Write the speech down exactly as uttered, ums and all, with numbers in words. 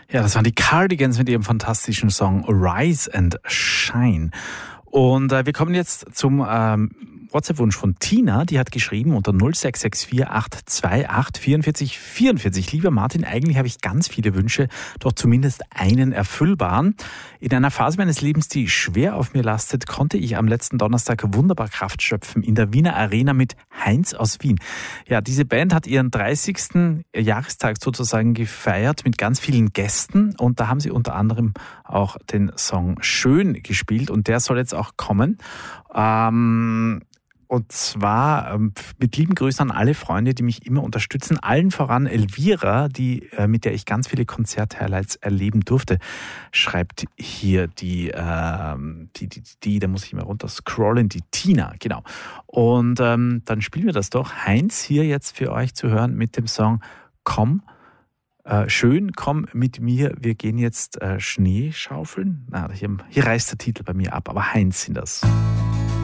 Ja, das waren die Cardigans mit ihrem fantastischen Song Rise and Shine. Und äh, wir kommen jetzt zum ähm, WhatsApp-Wunsch von Tina. Die hat geschrieben unter null sechs sechs vier acht zwei acht vier vier vier vier. Lieber Martin, eigentlich habe ich ganz viele Wünsche, doch zumindest einen erfüllbaren. In einer Phase meines Lebens, die schwer auf mir lastet, konnte ich am letzten Donnerstag wunderbar Kraft schöpfen in der Wiener Arena mit Heinz aus Wien. Ja, diese Band hat ihren dreißigsten Jahrestag sozusagen gefeiert mit ganz vielen Gästen und da haben sie unter anderem auch den Song Schön gespielt und der soll jetzt auch kommen. Ähm, und zwar ähm, mit lieben Grüßen an alle Freunde, die mich immer unterstützen. Allen voran Elvira, die, äh, mit der ich ganz viele Konzert-Highlights erleben durfte, schreibt hier die, äh, die, die, die, da muss ich mal runter scrollen, die Tina, genau. Und ähm, dann spielen wir das doch. Heinz hier jetzt für euch zu hören mit dem Song Komm. Äh, schön, komm mit mir, wir gehen jetzt äh, Schnee schaufeln. Na, hier, hier reißt der Titel bei mir ab, aber Heinz sind das.